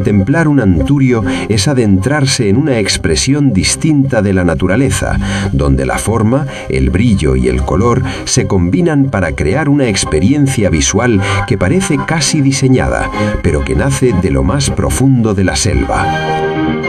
Contemplar un anturio es adentrarse en una expresión distinta de la naturaleza, donde la forma, el brillo y el color se combinan para crear una experiencia visual que parece casi diseñada, pero que nace de lo más profundo de la selva.